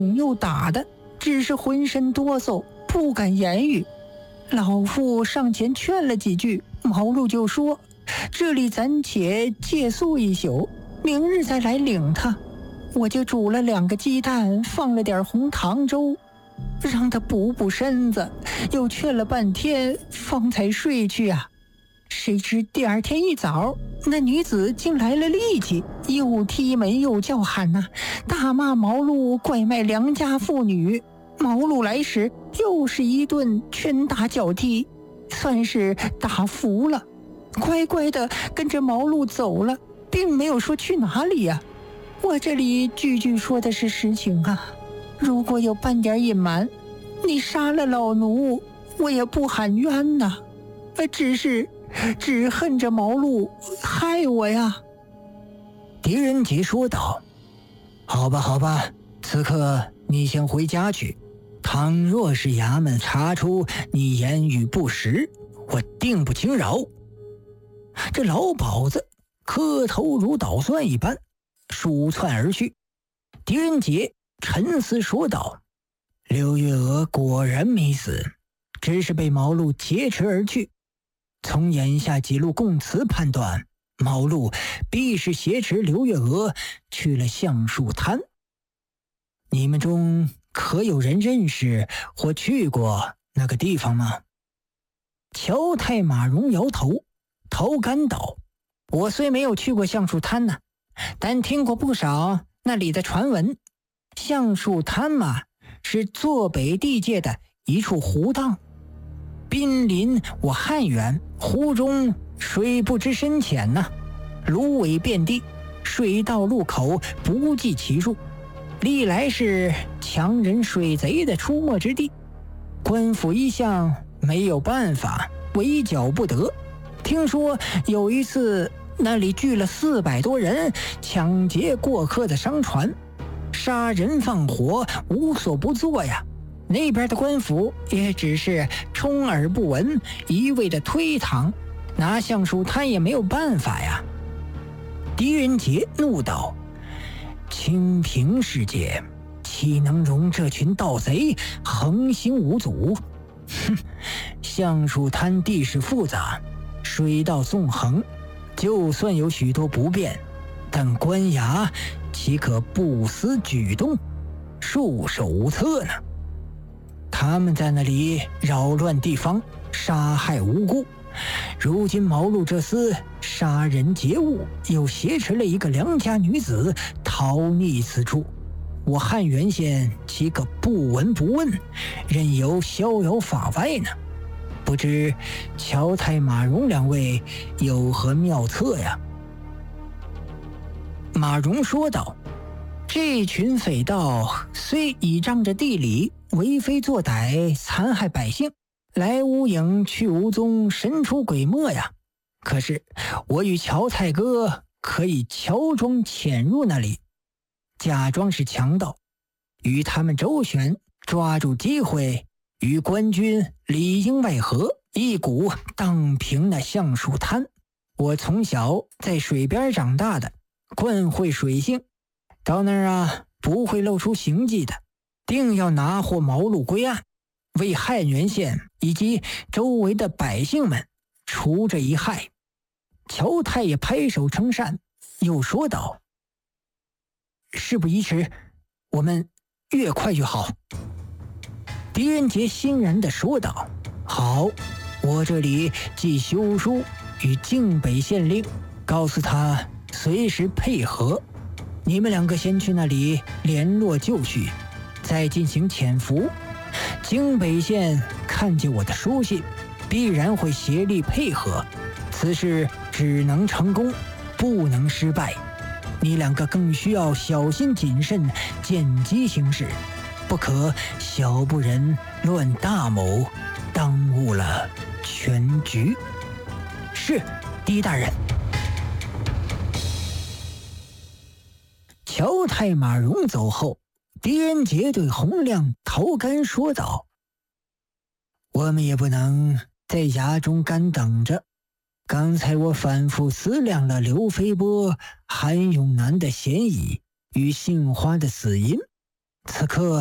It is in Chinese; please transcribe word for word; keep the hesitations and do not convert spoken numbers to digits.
又打的，只是浑身哆嗦，不敢言语。老妇上前劝了几句，毛路就说：“这里暂且借宿一宿，明日再来领他。”我就煮了两个鸡蛋，放了点红糖粥，让他补补身子，又劝了半天，方才睡去啊。谁知第二天一早，那女子竟来了力气，又踢门又叫喊呐、啊，大骂毛路拐卖良家妇女。毛路来时又是一顿拳打脚踢，算是打服了，乖乖的跟着毛路走了，并没有说去哪里呀、啊。我这里句句说的是实情啊，如果有半点隐瞒，你杀了老奴，我也不喊冤呐、啊，只是只恨着毛路害我呀。 狄仁杰说道：“好吧，好吧，此刻你先回家去。倘若是衙门查出你言语不实，我定不轻饶。”这老鸨子磕头如捣蒜一般，鼠窜而去。狄仁杰沉思说道：“刘月娥果然没死，只是被毛路劫持而去。从眼下几路供词判断，毛路必是挟持刘月娥去了橡树滩。你们中可有人认识或去过那个地方吗？”乔太马荣摇头，头干道：“ 我虽没有去过橡树滩呢、啊，但听过不少那里的传闻。橡树滩嘛，是坐北地界的一处湖荡，濒临我汉源，湖中水不知深浅呐、啊，芦苇遍地，水道路口不计其数，历来是强人水贼的出没之地。官府一向没有办法，围剿不得。听说有一次那里聚了四百多人，抢劫过客的商船，杀人放火，无所不作呀。那边的官府也只是充耳不闻，一味的推搪，拿橡树滩也没有办法呀。”狄仁杰怒道：“清平世界岂能容这群盗贼横行无阻？哼，橡树滩地势复杂，水道纵横，就算有许多不便，但官衙岂可不思举动，束手无策呢？他们在那里扰乱地方，杀害无辜。如今毛路这厮杀人劫物，又挟持了一个良家女子逃匿此处，我汉源县岂可不闻不问，任由逍遥法外呢？不知乔太马荣两位有何妙策呀？”马荣说道：“这群匪盗虽倚仗着地理，为非作歹，残害百姓，来无影去无踪，神出鬼没呀。可是我与乔太哥可以乔装潜入那里，假装是强盗，与他们周旋，抓住机会与官军里应外合，一鼓荡平那橡树滩。我从小在水边长大的，惯会水性，到那儿啊不会露出行迹的，定要拿获毛路归案，为汉源县以及周围的百姓们除这一害。”乔太也拍手称善，又说道：“事不宜迟，我们越快越好。”狄仁杰欣然地说道：“好，我这里寄休书与靖北县令，告诉他随时配合。你们两个先去那里联络就绪，再进行潜伏。靖北县看见我的书信，必然会协力配合，此事只能成功，不能失败。你两个更需要小心谨慎，见机行事，不可小不忍乱大谋，耽误了全局。”“是，狄大人。”乔太马荣走后，狄仁杰对洪亮、陶干说道：“我们也不能在衙中干等着。刚才我反复思量了刘飞波、韩永南的嫌疑与杏花的死因， 此刻